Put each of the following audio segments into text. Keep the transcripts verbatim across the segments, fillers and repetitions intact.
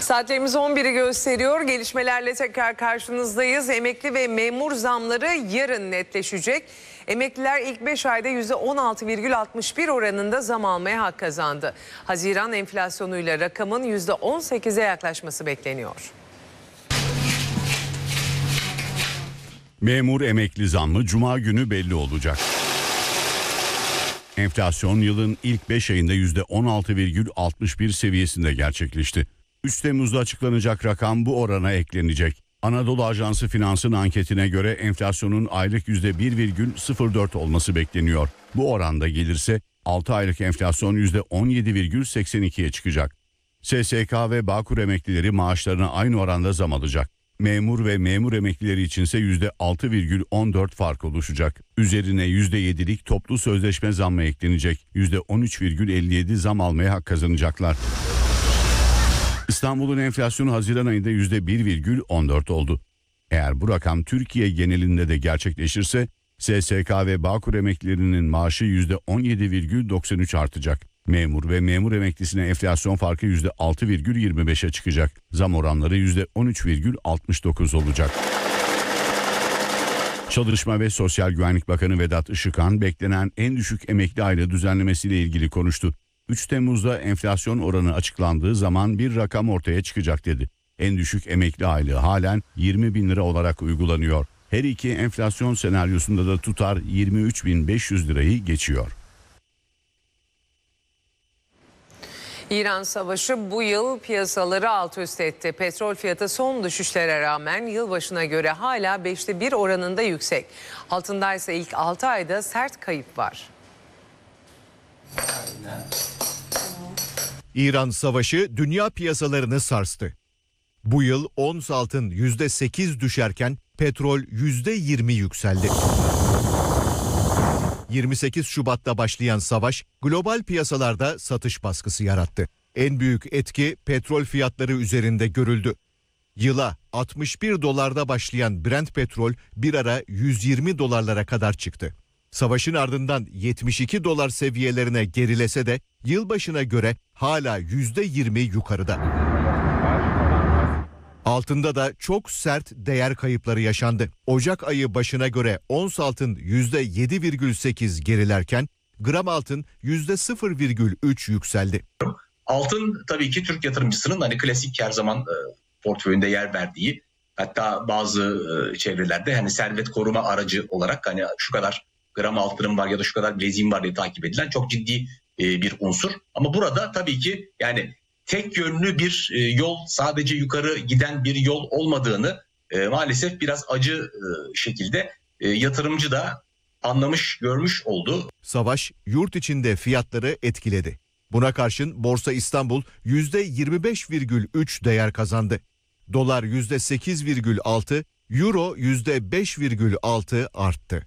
Saatlerimiz on biri gösteriyor. Gelişmelerle tekrar karşınızdayız. Emekli ve memur zamları yarın netleşecek. Emekliler ilk beş ayda yüzde on altı virgül altmış bir oranında zam almaya hak kazandı. Haziran enflasyonuyla rakamın yüzde on sekize yaklaşması bekleniyor. Memur emekli zammı Cuma günü belli olacak. Enflasyon yılın ilk beş ayında yüzde on altı virgül altmış bir seviyesinde gerçekleşti. üç Temmuz'da açıklanacak rakam bu orana eklenecek. Anadolu Ajansı Finans'ın anketine göre enflasyonun aylık yüzde bir virgül sıfır dört olması bekleniyor. Bu oranda gelirse altı aylık enflasyon yüzde on yedi virgül seksen ikiye çıkacak. S S K ve Bağkur emeklileri maaşlarına aynı oranda zam alacak. Memur ve memur emeklileri içinse yüzde altı virgül on dört fark oluşacak. Üzerine yüzde yedilik toplu sözleşme zammı eklenecek. yüzde on üç virgül elli yedi zam almaya hak kazanacaklar. İstanbul'un enflasyonu Haziran ayında yüzde bir virgül on dört oldu. Eğer bu rakam Türkiye genelinde de gerçekleşirse S S K ve Bağkur emeklilerinin maaşı yüzde on yedi virgül doksan üç artacak. Memur ve memur emeklisine enflasyon farkı yüzde altı virgül yirmi beşe çıkacak. Zam oranları yüzde on üç virgül altmış dokuz olacak. Çalışma ve Sosyal Güvenlik Bakanı Vedat Işıkhan beklenen en düşük emekli aylığı düzenlemesiyle ilgili konuştu. üç Temmuz'da enflasyon oranı açıklandığı zaman bir rakam ortaya çıkacak dedi. En düşük emekli aylığı halen yirmi bin lira olarak uygulanıyor. Her iki enflasyon senaryosunda da tutar yirmi üç bin beş yüz lirayı geçiyor. İran Savaşı bu yıl piyasaları alt üst etti. Petrol fiyatı son düşüşlere rağmen yılbaşına göre hala beşte bir oranında yüksek. Altındaysa ilk altı ayda sert kayıp var. İran Savaşı dünya piyasalarını sarstı. Bu yıl ons altın yüzde sekiz düşerken petrol yüzde yirmi yükseldi. yirmi sekiz Şubat'ta başlayan savaş global piyasalarda satış baskısı yarattı. En büyük etki petrol fiyatları üzerinde görüldü. Yıla altmış bir dolarda başlayan Brent petrol bir ara yüz yirmi dolarlara kadar çıktı. Savaşın ardından yetmiş iki dolar seviyelerine gerilese de yılbaşına göre hala yüzde yirmi yukarıda. Altında da çok sert değer kayıpları yaşandı. Ocak ayı başına göre ons altın yüzde yedi virgül sekiz gerilerken gram altın yüzde sıfır virgül üç yükseldi. Altın tabii ki Türk yatırımcısının hani klasik her zaman e, portföyünde yer verdiği, hatta bazı e, çevrelerde hani servet koruma aracı olarak hani şu kadar gram altınım var ya da şu kadar bileziğim var diye takip edilen çok ciddi e, bir unsur. Ama burada tabii ki yani tek yönlü bir e, yol, sadece yukarı giden bir yol olmadığını e, maalesef biraz acı e, şekilde e, yatırımcı da anlamış, görmüş oldu. Savaş yurt içinde fiyatları etkiledi. Buna karşın Borsa İstanbul yüzde yirmi beş virgül üç değer kazandı. Dolar yüzde sekiz virgül altı, Euro yüzde beş virgül altı arttı.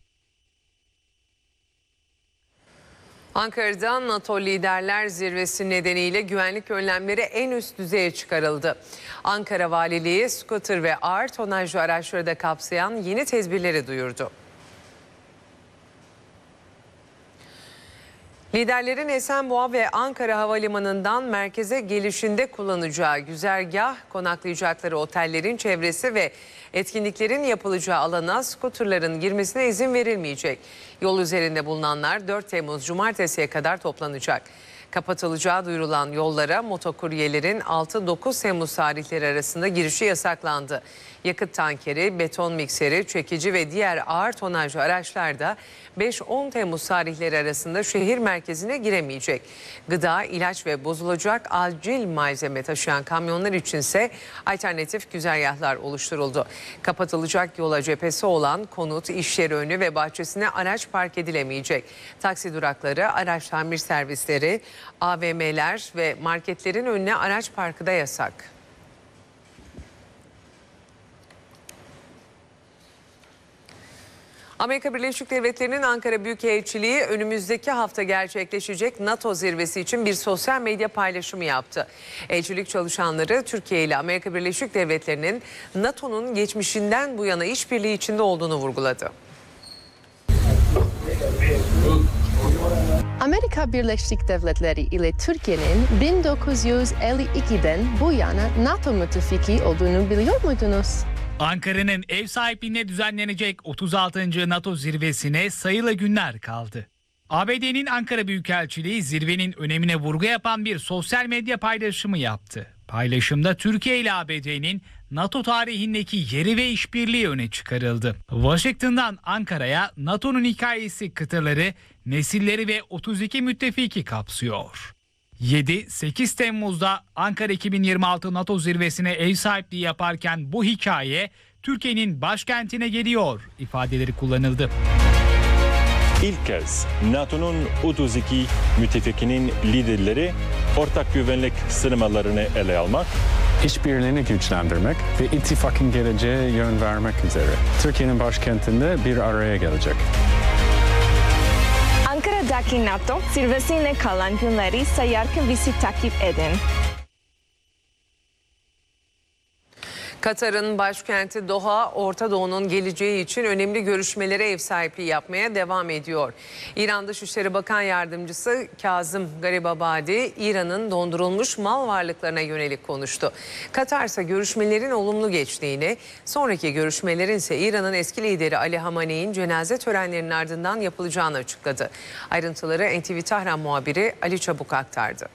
Ankara'da NATO Liderler Zirvesi nedeniyle güvenlik önlemleri en üst düzeye çıkarıldı. Ankara Valiliği scooter ve ağır tonajlı araçları da kapsayan yeni tedbirleri duyurdu. Liderlerin Esenboğa ve Ankara Havalimanı'ndan merkeze gelişinde kullanacağı güzergah, konaklayacakları otellerin çevresi ve etkinliklerin yapılacağı alana skuterların girmesine izin verilmeyecek. Yol üzerinde bulunanlar dört Temmuz Cumartesi'ye kadar toplanacak. Kapatılacağı duyurulan yollara motokuryelerin altı dokuz Temmuz tarihleri arasında girişi yasaklandı. Yakıt tankeri, beton mikseri, çekici ve diğer ağır tonajlı araçlar da beş on Temmuz tarihleri arasında şehir merkezine giremeyecek. Gıda, ilaç ve bozulacak acil malzeme taşıyan kamyonlar içinse alternatif güzergahlar oluşturuldu. Kapatılacak yola cephesi olan konut, iş yeri önü ve bahçesine araç park edilemeyecek. Taksi durakları, araç tamir servisleri, A V M'ler ve marketlerin önüne araç parkı da yasak. Amerika Birleşik Devletleri'nin Ankara Büyükelçiliği önümüzdeki hafta gerçekleşecek NATO zirvesi için bir sosyal medya paylaşımı yaptı. Elçilik çalışanları Türkiye ile Amerika Birleşik Devletleri'nin NATO'nun geçmişinden bu yana işbirliği içinde olduğunu vurguladı. Amerika Birleşik Devletleri ile Türkiye'nin bin dokuz yüz elli ikiden bu yana NATO müttefiki olduğunu biliyor muydunuz? Ankara'nın ev sahipliğine düzenlenecek otuz altıncı NATO zirvesine sayılı günler kaldı. A B D'nin Ankara Büyükelçiliği zirvenin önemine vurgu yapan bir sosyal medya paylaşımı yaptı. Paylaşımda Türkiye ile A B D'nin NATO tarihindeki yeri ve işbirliği öne çıkarıldı. Washington'dan Ankara'ya NATO'nun hikayesi kıtaları, nesilleri ve otuz iki müttefiki kapsıyor. yedi sekiz Temmuz'da Ankara iki bin yirmi altı NATO zirvesine ev sahipliği yaparken bu hikaye Türkiye'nin başkentine geliyor ifadeleri kullanıldı. İlk kez NATO'nun otuz iki müttefikinin liderleri ortak güvenlik sınırlarını ele almak, işbirliğini güçlendirmek ve ittifakın geleceğe yön vermek üzere Türkiye'nin başkentinde bir araya gelecek. Ankara'daki NATO zirvesine kalan günleri sayarken bizi takip edin. Katar'ın başkenti Doha, Orta Doğu'nun geleceği için önemli görüşmelere ev sahipliği yapmaya devam ediyor. İran Dışişleri Bakan Yardımcısı Kazım Garibabadi, İran'ın dondurulmuş mal varlıklarına yönelik konuştu. Katar ise görüşmelerin olumlu geçtiğini, sonraki görüşmelerin ise İran'ın eski lideri Ali Hamaney'in cenaze törenlerinin ardından yapılacağını açıkladı. Ayrıntıları N T V Tahran muhabiri Ali Çabuk aktardı.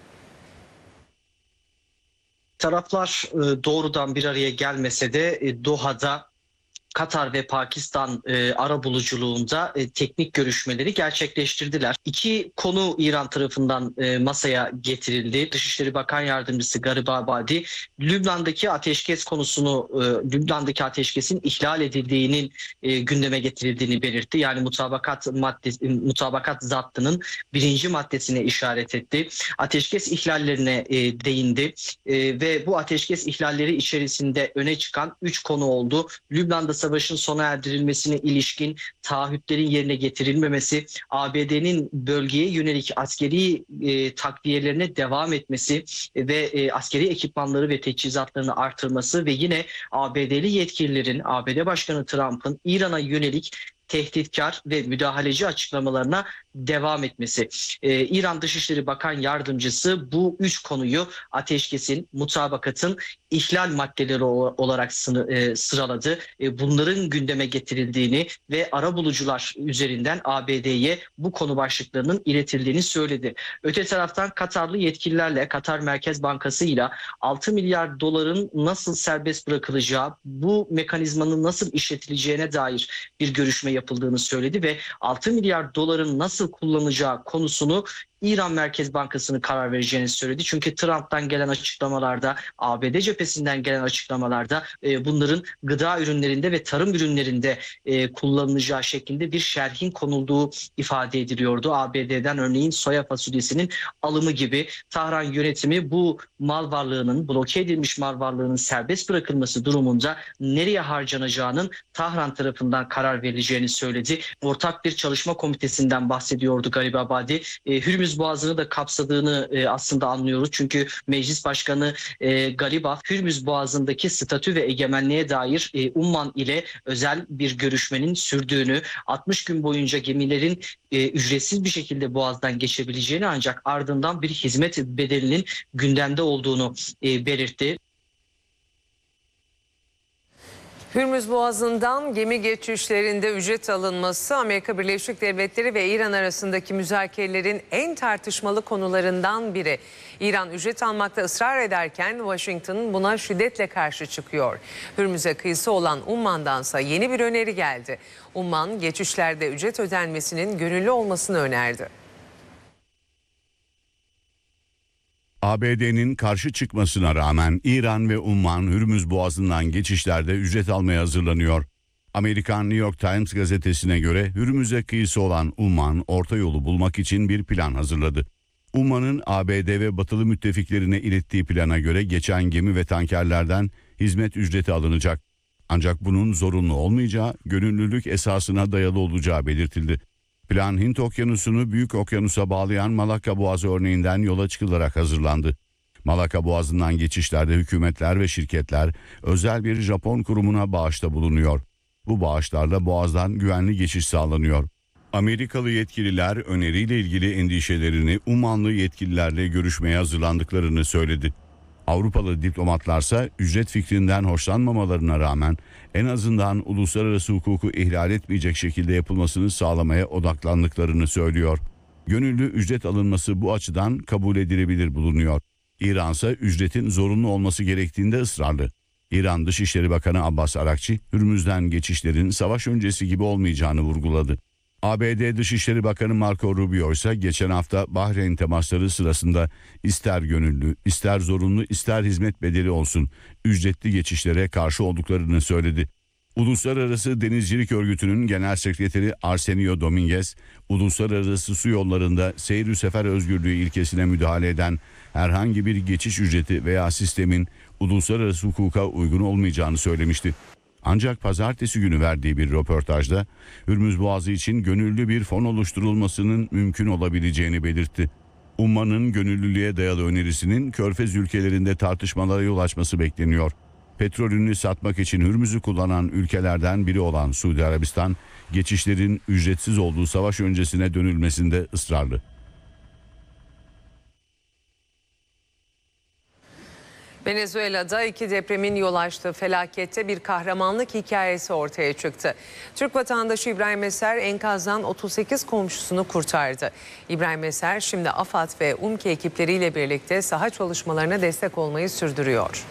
Taraflar doğrudan bir araya gelmese de Doha'da Katar ve Pakistan e, arabuluculuğunda e, teknik görüşmeleri gerçekleştirdiler. İki konu İran tarafından e, masaya getirildi. Dışişleri Bakan Yardımcısı Garibabadi, Lübnan'daki ateşkes konusunu, e, Lübnan'daki ateşkesin ihlal edildiğinin e, gündeme getirildiğini belirtti. Yani mutabakat maddesi, mutabakat zaptının birinci maddesine işaret etti. Ateşkes ihlallerine e, değindi e, ve bu ateşkes ihlalleri içerisinde öne çıkan üç konu oldu. Lübnan'da savaşın sona erdirilmesine ilişkin taahhütlerin yerine getirilmemesi, A B D'nin bölgeye yönelik askeri e, takviyelerine devam etmesi ve e, askeri ekipmanları ve teçhizatlarını artırması ve yine A B D'li yetkililerin, A B D Başkanı Trump'ın İran'a yönelik tehditkar ve müdahaleci açıklamalarına devam etmesi. Ee, İran Dışişleri Bakan Yardımcısı bu üç konuyu ateşkesin, mutabakatın ihlal maddeleri olarak sıraladı. Bunların gündeme getirildiğini ve arabulucular üzerinden A B D'ye bu konu başlıklarının iletildiğini söyledi. Öte taraftan Katarlı yetkililerle, Katar Merkez Bankası ile altı milyar doların nasıl serbest bırakılacağı, bu mekanizmanın nasıl işletileceğine dair bir görüşme yapıldığını söyledi ve altı milyar doların nasıl kullanılacağı konusunu İran Merkez Bankası'nın karar vereceğini söyledi. Çünkü Trump'tan gelen açıklamalarda, A B D cephesinden gelen açıklamalarda e, bunların gıda ürünlerinde ve tarım ürünlerinde e, kullanılacağı şeklinde bir şerhin konulduğu ifade ediliyordu. A B D'den örneğin soya fasulyesinin alımı gibi. Tahran yönetimi bu mal varlığının, bloke edilmiş mal varlığının serbest bırakılması durumunda nereye harcanacağının Tahran tarafından karar verileceğini söyledi. Ortak bir çalışma komitesinden bahsediyordu Garibabadi. E, Hürmüz Boğazı'nı da kapsadığını e, aslında anlıyoruz. Çünkü Meclis Başkanı e, Galibaf, Hürmüz Boğazı'ndaki statü ve egemenliğe dair e, Umman ile özel bir görüşmenin sürdüğünü, altmış gün boyunca gemilerin e, ücretsiz bir şekilde Boğaz'dan geçebileceğini ancak ardından bir hizmet bedelinin gündemde olduğunu e, belirtti. Hürmüz Boğazı'ndan gemi geçişlerinde ücret alınması Amerika Birleşik Devletleri ve İran arasındaki müzakerelerin en tartışmalı konularından biri. İran ücret almakta ısrar ederken Washington buna şiddetle karşı çıkıyor. Hürmüz'e kıyısı olan Umman'dansa yeni bir öneri geldi. Umman geçişlerde ücret ödenmesinin gönüllü olmasını önerdi. A B D'nin karşı çıkmasına rağmen İran ve Umman Hürmüz Boğazı'ndan geçişlerde ücret almaya hazırlanıyor. Amerikan New York Times gazetesine göre Hürmüz'e kıyısı olan Umman orta yolu bulmak için bir plan hazırladı. Umman'ın A B D ve batılı müttefiklerine ilettiği plana göre geçen gemi ve tankerlerden hizmet ücreti alınacak. Ancak bunun zorunlu olmayacağı, gönüllülük esasına dayalı olacağı belirtildi. Plan Hint Okyanusu'nu Büyük Okyanus'a bağlayan Malakka Boğazı örneğinden yola çıkılarak hazırlandı. Malakka Boğazı'ndan geçişlerde hükümetler ve şirketler özel bir Japon kurumuna bağışta bulunuyor. Bu bağışlarla Boğaz'dan güvenli geçiş sağlanıyor. Amerikalı yetkililer öneriyle ilgili endişelerini Ummanlı yetkililerle görüşmeye hazırlandıklarını söyledi. Avrupalı diplomatlarsa ücret fikrinden hoşlanmamalarına rağmen en azından uluslararası hukuku ihlal etmeyecek şekilde yapılmasını sağlamaya odaklandıklarını söylüyor. Gönüllü ücret alınması bu açıdan kabul edilebilir bulunuyor. İran ise ücretin zorunlu olması gerektiğinde ısrarlı. İran Dışişleri Bakanı Abbas Arakçi, Hürmüz'den geçişlerin savaş öncesi gibi olmayacağını vurguladı. A B D Dışişleri Bakanı Marco Rubio ise geçen hafta Bahreyn temasları sırasında ister gönüllü, ister zorunlu, ister hizmet bedeli olsun ücretli geçişlere karşı olduklarını söyledi. Uluslararası Denizcilik Örgütü'nün Genel Sekreteri Arsenio Dominguez, uluslararası su yollarında seyir sefer özgürlüğü ilkesine müdahale eden herhangi bir geçiş ücreti veya sistemin uluslararası hukuka uygun olmayacağını söylemişti. Ancak pazartesi günü verdiği bir röportajda Hürmüz Boğazı için gönüllü bir fon oluşturulmasının mümkün olabileceğini belirtti. Umman'ın gönüllülüğe dayalı önerisinin Körfez ülkelerinde tartışmalara yol açması bekleniyor. Petrolünü satmak için Hürmüz'ü kullanan ülkelerden biri olan Suudi Arabistan, geçişlerin ücretsiz olduğu savaş öncesine dönülmesinde ısrarlı. Venezuela'da iki depremin yol açtığı felakette bir kahramanlık hikayesi ortaya çıktı. Türk vatandaşı İbrahim Eser enkazdan otuz sekiz komşusunu kurtardı. İbrahim Eser şimdi AFAD ve UMKE ekipleriyle birlikte saha çalışmalarına destek olmayı sürdürüyor.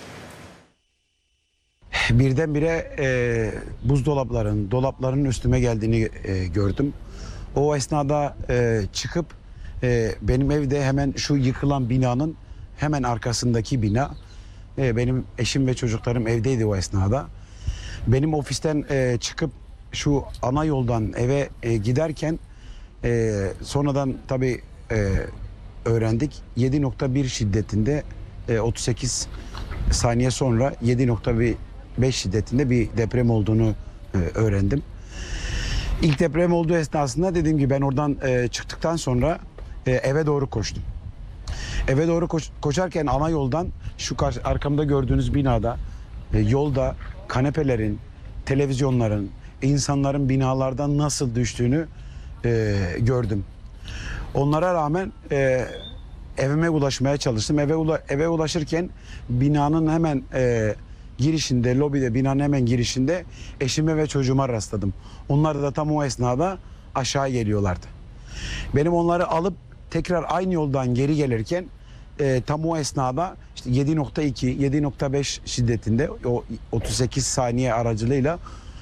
Birdenbire e, buzdolapların, dolapların üstüme geldiğini e, gördüm. O esnada e, çıkıp e, benim evde hemen şu yıkılan binanın hemen arkasındaki bina. E, benim eşim ve çocuklarım evdeydi o esnada. Benim ofisten e, çıkıp şu ana yoldan eve e, giderken e, sonradan tabii e, öğrendik. yedi nokta bir şiddetinde e, otuz sekiz saniye sonra yedi nokta beş şiddetinde bir deprem olduğunu e, öğrendim. İlk deprem olduğu esnasında dediğim gibi ben oradan e, çıktıktan sonra e, eve doğru koştum. Eve doğru koş, koşarken ana yoldan şu karşı, arkamda gördüğünüz binada e, yolda kanepelerin, televizyonların, insanların binalardan nasıl düştüğünü e, gördüm. Onlara rağmen e, evime ulaşmaya çalıştım. Eve ula, eve ulaşırken binanın hemen e, girişinde, lobide, binanın hemen girişinde eşime ve çocuğuma rastladım. Onlar da tam o esnada aşağı geliyorlardı. Benim onları alıp tekrar aynı yoldan geri gelirken e, tam o esnada işte yedi nokta iki, yedi nokta beş şiddetinde o otuz sekiz saniye aracılığıyla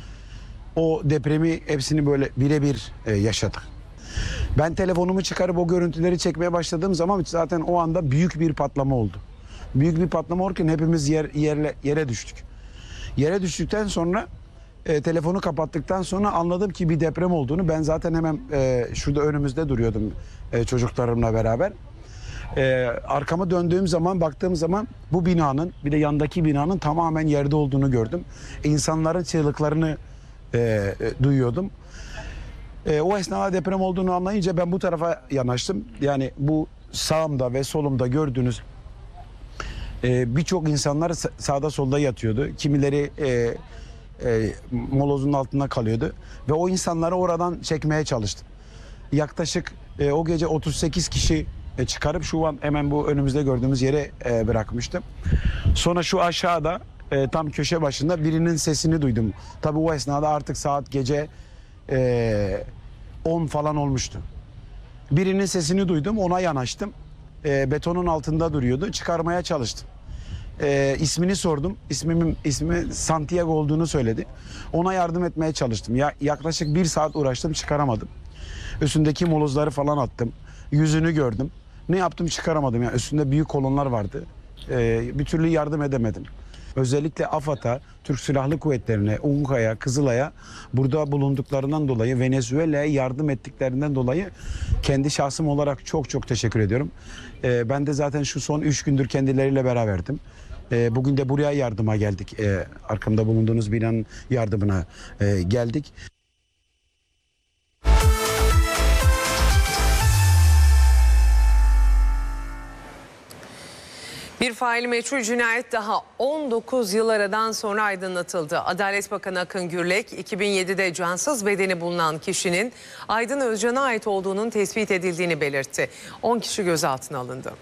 o depremi hepsini böyle birebir e, yaşadık. Ben telefonumu çıkarıp o görüntüleri çekmeye başladığım zaman zaten o anda büyük bir patlama oldu. Büyük bir patlama olurken hepimiz yer, yerle, yere düştük. Yere düştükten sonra e, telefonu kapattıktan sonra anladım ki bir deprem olduğunu. Ben zaten hemen e, şurada önümüzde duruyordum e, çocuklarımla beraber. E, arkamı döndüğüm zaman baktığım zaman bu binanın bir de yandaki binanın tamamen yerde olduğunu gördüm. İnsanların çığlıklarını e, e, duyuyordum. E, o esnada deprem olduğunu anlayınca ben bu tarafa yanaştım. Yani bu sağımda ve solumda gördüğünüz e, birçok insanlar sağda solda yatıyordu. Kimileri e, e, molozun altında kalıyordu. Ve o insanları oradan çekmeye çalıştım. Yaklaşık e, o gece otuz sekiz kişi e, çıkarıp şu an hemen bu önümüzde gördüğümüz yere e, bırakmıştım. Sonra şu aşağıda e, tam köşe başında birinin sesini duydum. Tabii o esnada artık saat gece Ee, on falan olmuştu. Birinin sesini duydum, ona yanaştım. Ee, betonun altında duruyordu. Çıkarmaya çalıştım. Ee, ismini sordum. İsmimin ismi Santiago olduğunu söyledi. Ona yardım etmeye çalıştım. Ya yaklaşık bir saat uğraştım, çıkaramadım. Üstündeki molozları falan attım. Yüzünü gördüm. Ne yaptım çıkaramadım. Yani üstünde büyük kolonlar vardı. Ee, bir türlü yardım edemedim. Özellikle AFAD'a, Türk Silahlı Kuvvetleri'ne, UNKA'ya, Kızılay'a burada bulunduklarından dolayı, Venezuela'ya yardım ettiklerinden dolayı kendi şahsım olarak çok çok teşekkür ediyorum. Ee, ben de zaten şu son üç gündür kendileriyle beraberdim. Ee, bugün de buraya yardıma geldik. Ee, arkamda bulunduğunuz binanın yardımına e, geldik. Bir faili meçhul cinayet daha on dokuz yıl aradan sonra aydınlatıldı. Adalet Bakanı Akın Gürlek, iki bin yedide cansız bedeni bulunan kişinin Aydın Özcan'a ait olduğunun tespit edildiğini belirtti. on kişi gözaltına alındı.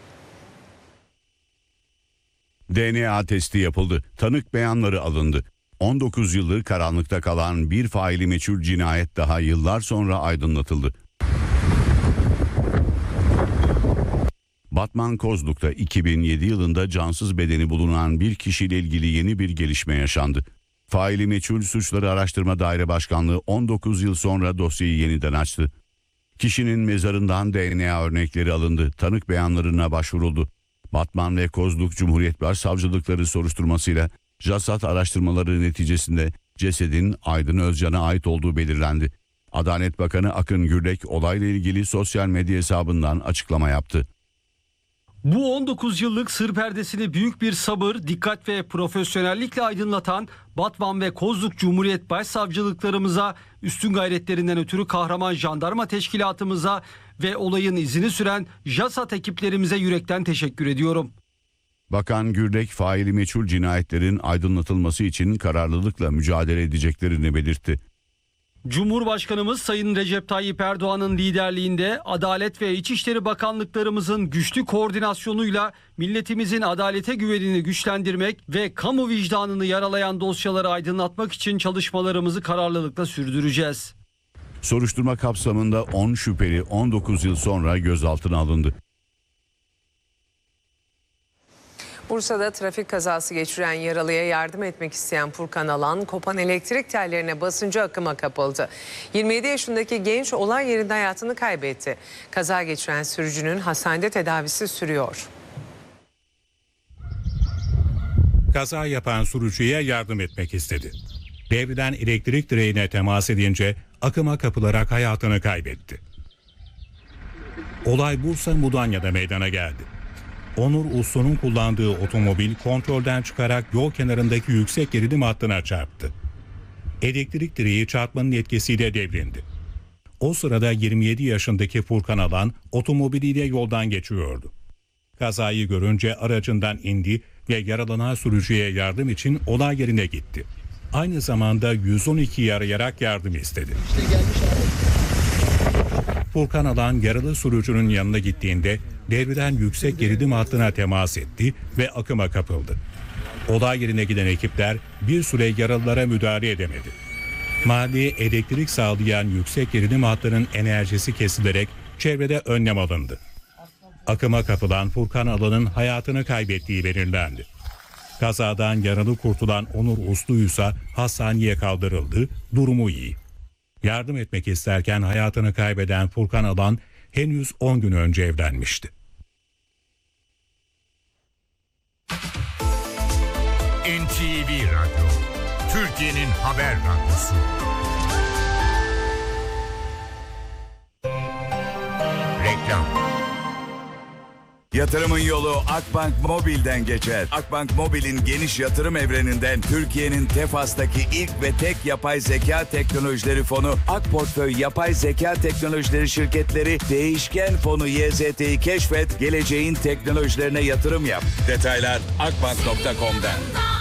D N A testi yapıldı. Tanık beyanları alındı. on dokuz yıldır karanlıkta kalan bir faili meçhul cinayet daha yıllar sonra aydınlatıldı. Batman Kozluk'ta iki bin yedi yılında cansız bedeni bulunan bir kişiyle ilgili yeni bir gelişme yaşandı. Faili meçhul Suçları Araştırma Daire Başkanlığı on dokuz yıl sonra dosyayı yeniden açtı. Kişinin mezarından D N A örnekleri alındı. Tanık beyanlarına başvuruldu. Batman ve Kozluk Cumhuriyet Başsavcılıkları soruşturmasıyla JASAT araştırmaları neticesinde cesedin Aydın Özcan'a ait olduğu belirlendi. Adalet Bakanı Akın Gürlek olayla ilgili sosyal medya hesabından açıklama yaptı. Bu on dokuz yıllık sır perdesini büyük bir sabır, dikkat ve profesyonellikle aydınlatan Batman ve Kozluk Cumhuriyet Başsavcılıklarımıza, üstün gayretlerinden ötürü kahraman jandarma teşkilatımıza ve olayın izini süren JASAT ekiplerimize yürekten teşekkür ediyorum. Bakan Gürlek, faili meçhul cinayetlerin aydınlatılması için kararlılıkla mücadele edeceklerini belirtti. Cumhurbaşkanımız Sayın Recep Tayyip Erdoğan'ın liderliğinde Adalet ve İçişleri Bakanlıklarımızın güçlü koordinasyonuyla milletimizin adalete güvenini güçlendirmek ve kamu vicdanını yaralayan dosyaları aydınlatmak için çalışmalarımızı kararlılıkla sürdüreceğiz. Soruşturma kapsamında on şüpheli on dokuz yıl sonra gözaltına alındı. Bursa'da trafik kazası geçiren yaralıya yardım etmek isteyen Furkan Alan, kopan elektrik tellerine basınca akıma kapıldı. yirmi yedi yaşındaki genç olay yerinde hayatını kaybetti. Kaza geçiren sürücünün hastanede tedavisi sürüyor. Kaza yapan sürücüye yardım etmek istedi. Devrilen elektrik direğine temas edince akıma kapılarak hayatını kaybetti. Olay Bursa Mudanya'da meydana geldi. Onur Uslu'nun kullandığı otomobil kontrolden çıkarak yol kenarındaki yüksek gerilim hattına çarptı. Elektrik direği çarpmanın etkisiyle devrildi. O sırada yirmi yedi yaşındaki Furkan Alan otomobiliyle yoldan geçiyordu. Kazayı görünce aracından indi ve yaralanan sürücüye yardım için olay yerine gitti. Aynı zamanda yüz on ikiyi arayarak yardım istedi. Furkan Alan yaralı sürücünün yanına gittiğinde devrilen yüksek gerilim hattına temas etti ve akıma kapıldı. Olay yerine giden ekipler bir süre yaralılara müdahale edemedi. Mahalleye elektrik sağlayan yüksek gerilim hattının enerjisi kesilerek çevrede önlem alındı. Akıma kapılan Furkan Alan'ın hayatını kaybettiği belirlendi. Kazadan yaralı kurtulan Onur Uslu ise hastaneye kaldırıldı, durumu iyi. Yardım etmek isterken hayatını kaybeden Furkan Alan henüz on gün önce evlenmişti. N T V Radyo, Türkiye'nin haber radyosu. Reklam. Yatırımın yolu Akbank Mobil'den geçer. Akbank Mobil'in geniş yatırım evreninden Türkiye'nin Tefas'taki ilk ve tek yapay zeka teknolojileri fonu Akportföy Yapay Zeka Teknolojileri şirketleri değişken fonu Y Z T'yi keşfet, geleceğin teknolojilerine yatırım yap. Detaylar akbank nokta com'da.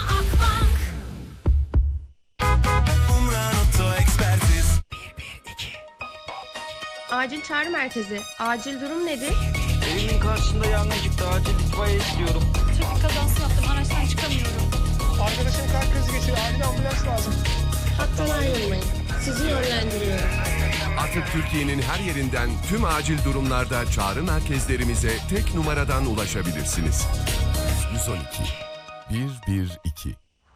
Acil çağrı merkezi. Acil durum nedir? Evimin karşısında yangın çıktı. Acil itfaiye istiyorum. Trafik kazası yaptım. Araçtan çıkamıyorum. Arkadaşım kalp krizi geçiriyor. Acil ambulans lazım. Hattan ayrılmayın. Sizi yönlendiriyorum. Artık Türkiye'nin her yerinden tüm acil durumlarda çağrı merkezlerimize tek numaradan ulaşabilirsiniz. yüz on iki bir bir iki.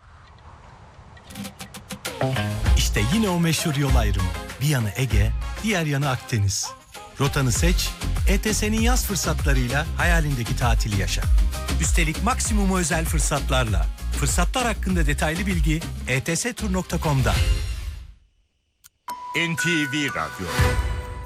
İşte yine o meşhur yol ayrımı. Bir yanı Ege, diğer yanı Akdeniz. Rotanı seç, E T S'nin yaz fırsatlarıyla hayalindeki tatili yaşa. Üstelik maksimum özel fırsatlarla. Fırsatlar hakkında detaylı bilgi e t s tur nokta com'da. N T V Radyo,